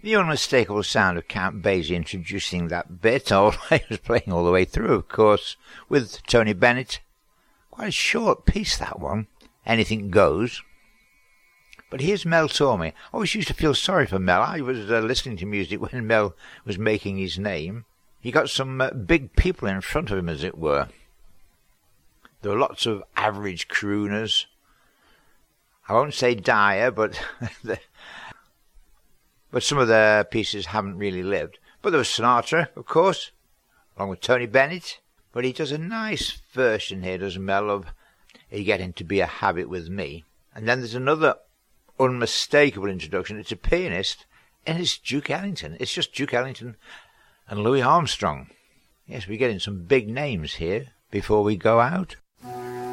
The unmistakable sound of Count Basie introducing that bit. I was playing all the way through, of course, with Tony Bennett. Quite a short piece, that one. Anything goes. But here's Mel Torme. I always used to feel sorry for Mel. I was listening to music when Mel was making his name. He got some big people in front of him, as it were. There were lots of average crooners. I won't say dire, but but some of their pieces haven't really lived. But there was Sinatra, of course, along with Tony Bennett. But he does a nice version here, does Mel, of "You Getting to Be a Habit with Me." And then there's another unmistakable introduction. It's a pianist, and it's Duke Ellington. It's just Duke Ellington and Louis Armstrong. Yes, we're getting some big names here before we go out.